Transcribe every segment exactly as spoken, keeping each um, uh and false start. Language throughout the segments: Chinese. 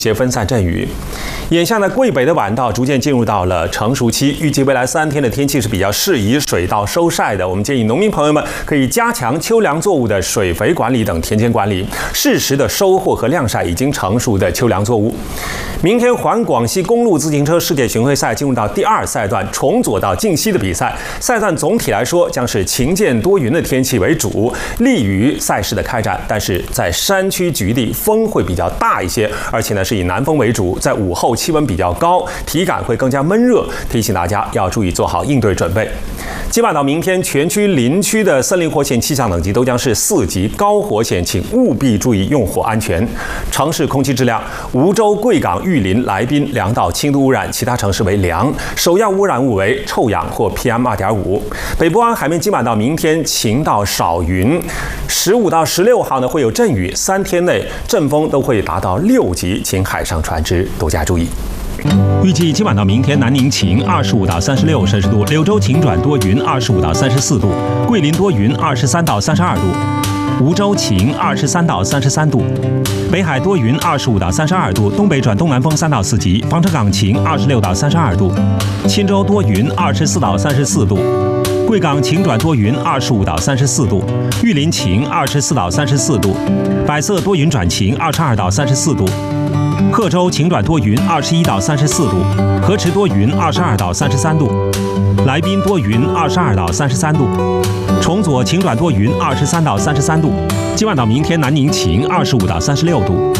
些分散阵雨。眼下呢，桂北的晚稻逐渐进入到了成熟期，预计未来三天的天气是比较适宜水稻收晒的。我们建议农民朋友们可以加强秋粮作物的水肥管理等田间管理，适时的收获和晾晒已经成熟的秋粮作物。明天环广西公路自行车世界巡回赛进入到第二赛段，从左到晋西的比赛。赛段总体来说将是晴间多云的天气为主，利于赛事的开展。但是在山区局地风会比较大一些，而且呢是以南风为主，在午后气温比较高，体感会更加闷热，提醒大家要注意做好应对准备。今晚到明天，全区林区的森林火险气象等级都将是四级高火险，请务必注意用火安全。城市空气质量，梧州、贵港、玉林、来宾良到轻度污染，其他城市为良，首要污染物为臭氧或 P M 二点五。北部湾海面今晚到明天晴到少云，十五到十六号呢会有阵雨，三天内阵风都会达到六级，请海上船只多加注意。预计今晚到明天，南宁晴，二十五到三十六摄氏度；柳州晴转多云，二十五到三十四度；桂林多云，二十三到三十二度；梧州晴，二十三到三十三度；北海多云，二十五到三十二度，东北转东南风三到四级；防城港晴，二十六到三十二度；钦州多云，二十四到三十四度；贵港晴转多云，二十五到三十四度；玉林晴，二十四到三十四度；百色多云转晴，二十二到三十四度；贺州晴转多云，二十一到三十四度；河池多云，二十二到三十三度；来宾多云，二十二到三十三度；崇左晴转多云，二十三到三十三度。今晚到明天，南宁晴，二十五到三十六度。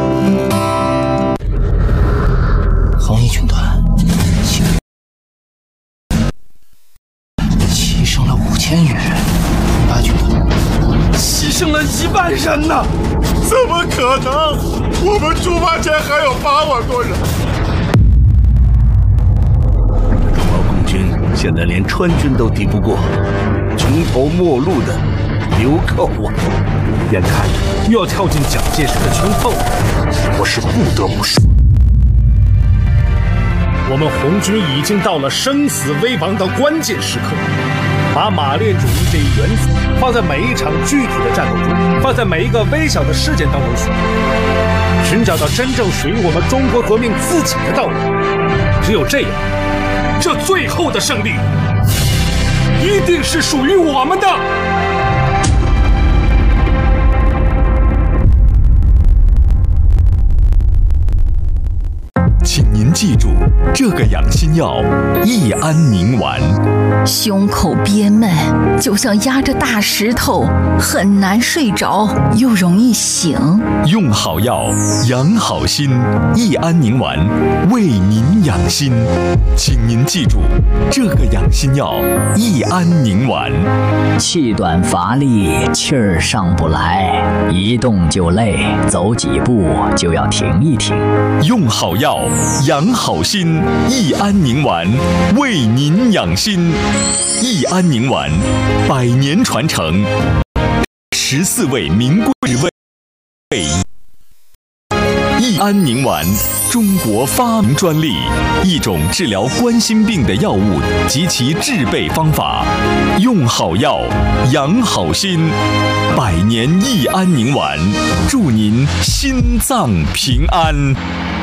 恒毅军团牺牲了五千余人，八军团牺牲了一万人呢！ 怎么可能？我们出发前还有八万多人。 中俄共军现在连川军都敌不过，穷途末路的流寇啊，眼看着又要跳进蒋介石的圈套了，我是不得不说。 我们红军已经到了生死危亡的关键时刻，把马列主义这一原则放在每一场具体的战斗中，放在每一个微小的事件当中选，寻找到真正属于我们中国革命自己的道路。只有这样，这最后的胜利一定是属于我们的。 请您记住这个养心药益安宁丸。 胸口憋闷，就像压着大石头，很难睡着，又容易醒。 用好药，养好心。益安宁丸为您养心，请您记住这个养心药益安宁丸。 气短乏力，气儿上不来，一动就累，走几步就要停一停。 用好药，养好心。益安宁丸为您养心。益安宁丸百年传承，十四位名贵位。益安宁丸，中国发明专利，一种治疗冠心病的药物及其制备方法。用好药，养好心。百年益安宁丸，祝您心脏平安。